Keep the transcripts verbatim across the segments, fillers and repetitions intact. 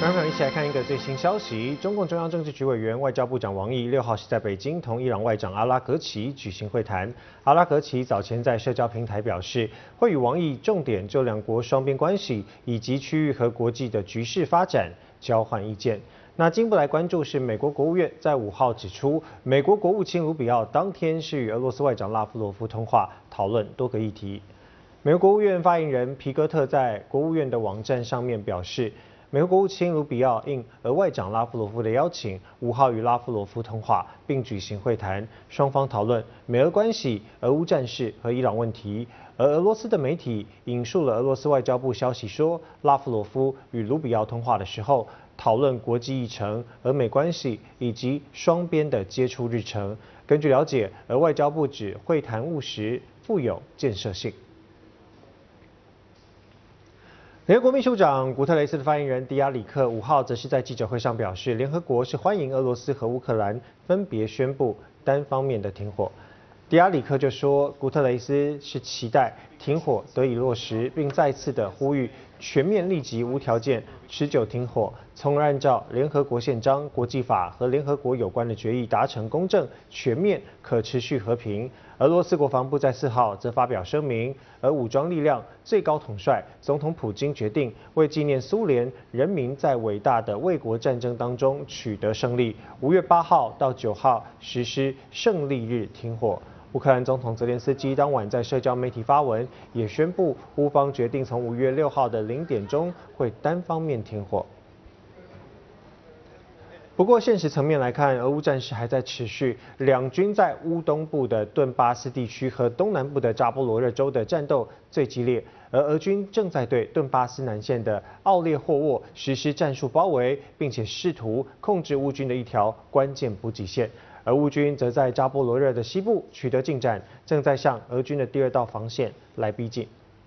让我们一起来看一个最新消息：中共中央政治局委员、外交部长王毅六号是在北京同伊朗外长阿拉格齐举行会谈。阿拉格齐早前在社交平台表示，会与王毅重点就两国双边关系以及区域和国际的局势发展交换意见。那进一步来关注是，美国国务院在五号指出，美国国务卿卢比奥当天是与俄罗斯外长拉夫罗夫通话，讨论多个议题。美国国务院发言人皮格特在国务院的网站上面表示，美国国务卿卢比奥应俄外长拉夫罗夫的邀请，五号与拉夫罗夫通话，并举行会谈，双方讨论美俄关系、俄乌战事和伊朗问题。而俄罗斯的媒体引述了俄罗斯外交部消息说，拉夫罗夫与卢比奥通话的时候，讨论国际议程、俄美关系以及双边的接触日程。根据了解，俄外交部指会谈务实、富有建设性。联合国秘书长古特雷斯的发言人迪亚里克五号则是在记者会上表示，联合国是欢迎俄罗斯和乌克兰分别宣布单方面的停火。迪亚里克就说，古特雷斯是期待停火得以落实，并再次的呼吁全面、立即、无条件、持久停火，从而按照联合国宪章、国际法和联合国有关的决议达成公正、全面、可持续和平。俄罗斯国防部在四号则发表声明，而武装力量最高统帅总统普京决定为纪念苏联人民在伟大的卫国战争当中取得胜利，五月八号到九号实施胜利日停火。乌克兰总统泽连斯基当晚在社交媒体发文，也宣布乌方决定从五月六号的零点钟会单方面停火。不过，现实层面来看，俄乌战事还在持续，两军在乌东部的顿巴斯地区和东南部的扎波罗热州的战斗最激烈，而俄军正在对顿巴斯南线的奥列霍沃实施战术包围，并且试图控制乌军的一条关键补给线。而乌军则在扎波罗热的西部取得进展，正在向俄军的第二道防线来逼近。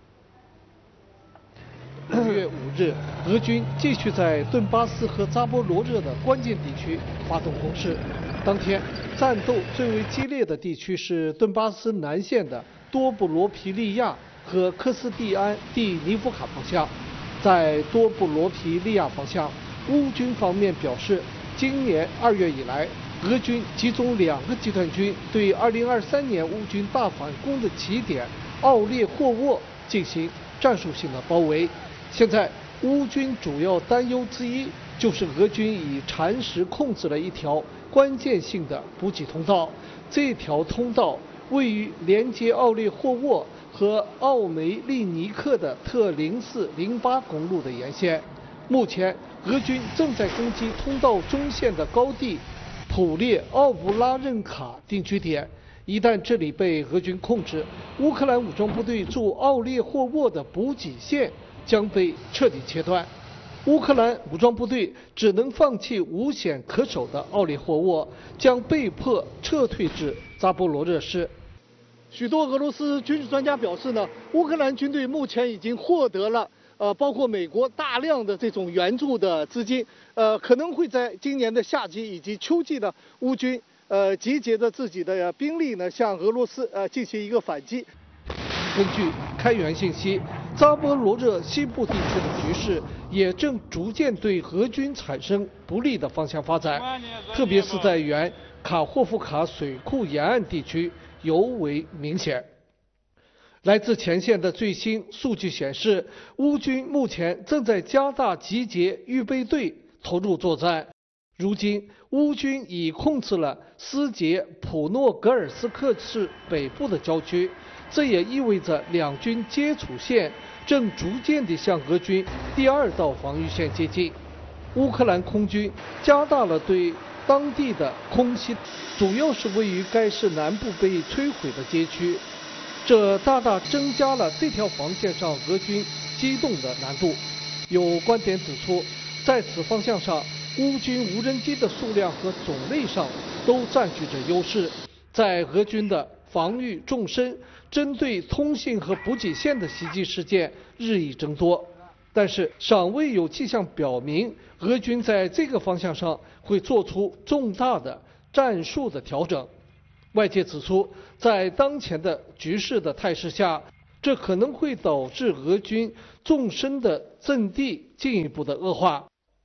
五月五日，俄军继续在顿巴斯和扎波罗热的关键地区发动攻势。当天，战斗最为激烈的地区是顿巴斯南线的多布罗皮利亚和科斯蒂安蒂尼夫卡方向。在多布罗皮利亚方向，乌军方面表示，今年二月以来，俄军集中两个集团军对二零二三年乌军大反攻的起点奥列霍沃进行战术性的包围。现在，乌军主要担忧之一就是俄军已蚕食控制了一条关键性的补给通道。这条通道位于连接奥列霍沃和奥梅利尼克的特零四零八公路的沿线。目前，俄军正在攻击通道中线的高地普列奥布拉任卡定居点。一旦这里被俄军控制，乌克兰武装部队驻奥列霍沃的补给线将被彻底切断，乌克兰武装部队只能放弃无险可守的奥列霍沃，将被迫撤退至扎波罗热市。许多俄罗斯军事专家表示呢，乌克兰军队目前已经获得了呃包括美国大量的这种援助的资金，呃可能会在今年的夏季以及秋季呢，乌军呃集结着自己的兵力呢，向俄罗斯呃进行一个反击。根据开源信息，扎波罗热西部地区的局势也正逐渐对俄军产生不利的方向发展，特别是在原卡霍夫卡水库沿岸地区尤为明显。来自前线的最新数据显示，乌军目前正在加大集结预备队投入作战。如今，乌军已控制了斯捷普诺格尔斯克市北部的郊区，这也意味着两军接触线正逐渐地向俄军第二道防御线接近。乌克兰空军加大了对当地的空袭，主要是位于该市南部被摧毁的街区，这大大增加了这条防线上俄军机动的难度。有观点指出，在此方向上，乌军无人机的数量和种类上都占据着优势，在俄军的防御纵深，针对通信和补给线的袭击事件日益增多。但是尚未有迹象表明俄军在这个方向上会做出重大的战术的调整。外界指出，在当前的局势的态势下，这可能会导致俄军纵深的阵地进一步的恶化。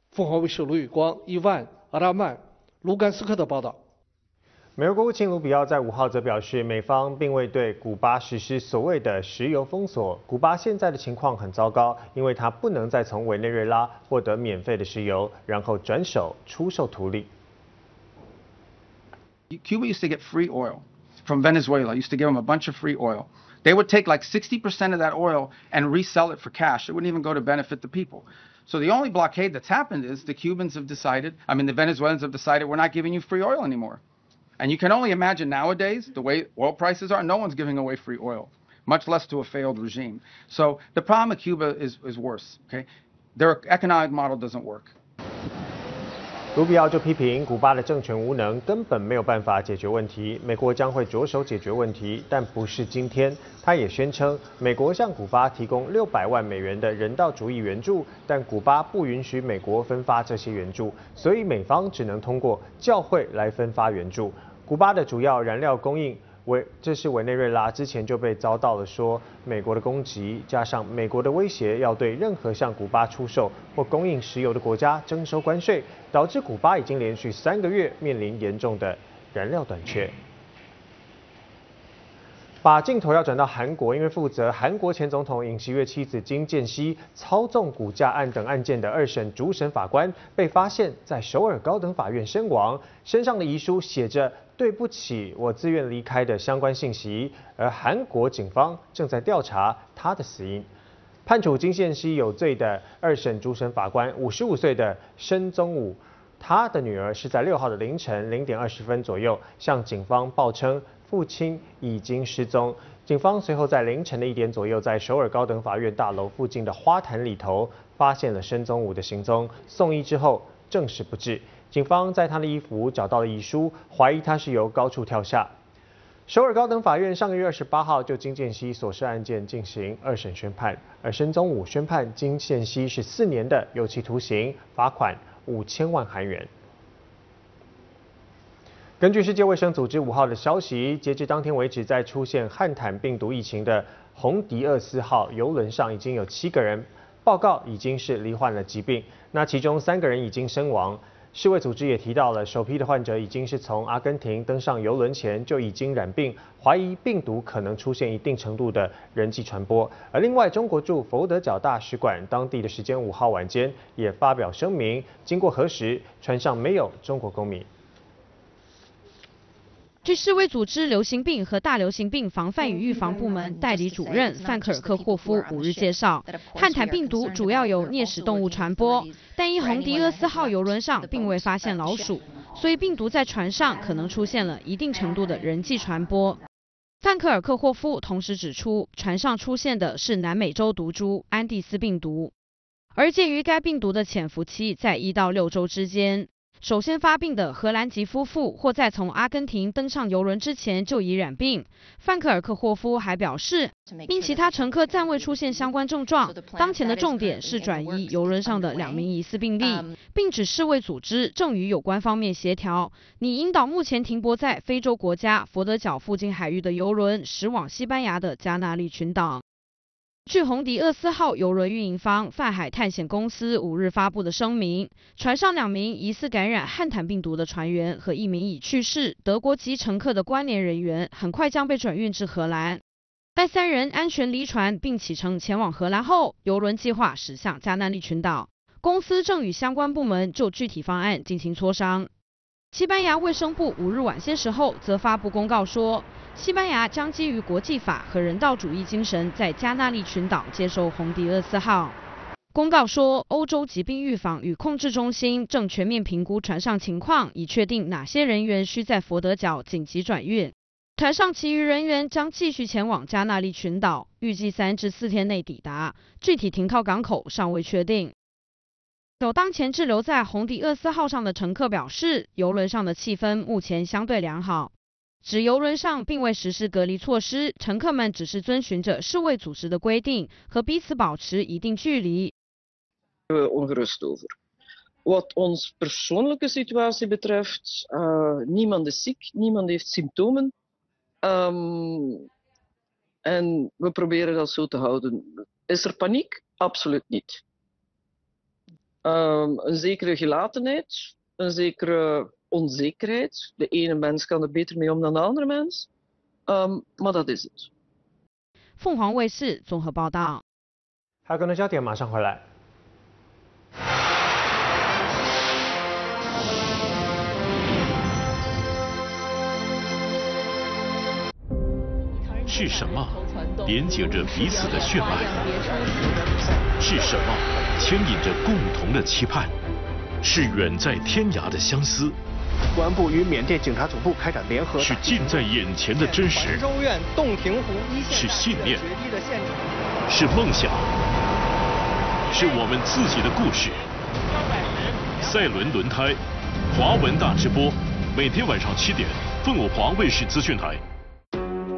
凤凰卫视卢宇光、伊万、阿拉曼、卢甘斯克的报道。 美国国务卿卢比奥在五号则表示，美方并未对古巴实施所谓的石油封锁。古巴现在的情况很糟糕，因为它不能再从委内瑞拉获得免费的石油，然后转手出售图利。 Cuba used to get free oil from Venezuela. Used to give them a bunch of free oil. They would take like sixty percent of that oil and resell it for cash. It wouldn't even go to benefit the people. So the only blockade that's happened is the Cubans have decided, I mean the Venezuelans have decided we're not giving you free oil anymore. And you can only imagine nowadays, the way oil prices are, no one's giving away free oil, much less to a failed regime. So the problem with Cuba is, is worse, okay? Their economic model doesn't work. 卢比奥就批评古巴的政权无能，根本没有办法解决问题。美国将会着手解决问题，但不是今天。他也宣称，美国向古巴提供六百万美元的人道主义援助，但古巴不允许美国分发这些援助，所以美方只能通过教会来分发援助。古巴的主要燃料供应委，这是委内瑞拉之前就被遭到了说美国的攻击，加上美国的威胁，要对任何向古巴出售或供应石油的国家征收关税，导致古巴已经连续三个月面临严重的燃料短缺。把镜头要转到韩国，因为负责韩国前总统尹锡悦妻子金建熙操纵股价案等案件的二审主审法官被发现在首尔高等法院身亡，身上的遗书写着“对不起，我自愿离开”的相关信息，而韩国警方正在调查他的死因。判处金建熙有罪的二审主审法官五十五岁的申宗武，他的女儿是在六号的凌晨零点二十分左右向警方报称父亲已经失踪。警方随后在凌晨的一点左右，在首尔高等法院大楼附近的花坛里头发现了申宗武的行踪，送医之后证实不治。警方在他的衣服找到了遗书，怀疑他是由高处跳下。首尔高等法院上个月二十八号就金建熙所涉案件进行二审宣判，而申宗武宣判金建熙是四年的有期徒刑，罚款五千万韩元。根据世界卫生组织五号的消息，截至当天为止，在出现汉坦病毒疫情的洪迪厄斯号邮轮上，已经有七个人报告已经是罹患了疾病，那其中三个人已经身亡。世卫组织也提到了，首批的患者已经是从阿根廷登上邮轮前就已经染病，怀疑病毒可能出现一定程度的人际传播。而另外，中国驻佛得角大使馆当地的时间五号晚间也发表声明，经过核实，船上没有中国公民。 据世卫组织流行病和大流行病防范与预防部门代理主任范克尔克霍夫五日介绍，汉坦病毒主要由啮齿动物传播，但因洪迪厄斯号邮轮上并未发现老鼠，所以病毒在船上可能出现了一定程度的人际传播。范克尔克霍夫同时指出，船上出现的是南美洲毒株安第斯病毒，而鉴于该病毒的潜伏期在一到六周之间。首先发病的荷兰籍夫妇，或在从阿根廷登上邮轮之前就已染病。范克尔克霍夫还表示，因其他乘客暂未出现相关症状，当前的重点是转移邮轮上的两名疑似病例，并指世卫组织正与有关方面协调，拟引导目前停泊在非洲国家佛得角附近海域的邮轮驶往西班牙的加那利群岛。据洪迪厄斯号邮轮运营方泛海探险公司五日发布的声明，船上两名疑似感染汉坦病毒的船员和一名已去世德国籍乘客的关联人员很快将被转运至荷兰。待三人安全离船并启程前往荷兰后，邮轮计划驶向加那利群岛。公司正与相关部门就具体方案进行磋商。西班牙卫生部五日晚些时候则发布公告说，西班牙将基于国际法和人道主义精神，在加那利群岛接收洪迪厄斯号。公告说，欧洲疾病预防与控制中心正全面评估船上情况，以确定哪些人员需在佛得角紧急转运。船上其余人员将继续前往加那利群岛，预计三至四天内抵达，具体停靠港口尚未确定。有当前滞留在洪迪厄斯号上的乘客表示，邮轮上的气氛目前相对良好，指邮轮上并未实施隔离措施，乘客们只是遵循着世卫组织的规定，和彼此保持一定距离。 ongerust over. Wat ons persoonlijke situatie betreft, uh, niemand is ziek, niemand heeft symptomen. Um, en we proberen dat zo te houden. Is er paniek? Absoluut niet. um, een zekere gelatenheid, een zekere onzekerheid. De ene mens kan er beter mee om dan de andere mens, um, maar dat is het。 凤凰卫视综合报道。 还有更多焦点马上回来。 是什么连接着彼此的血脉？是什么牵引着共同的期盼？是远在天涯的相思。 公安部与缅甸警察总部开展联合。 是近在眼前的真实。 州院洞庭湖一线。 是信念。是梦想。是我们自己的故事。赛轮轮胎，华文大直播，每天晚上七点，凤凰卫视资讯台。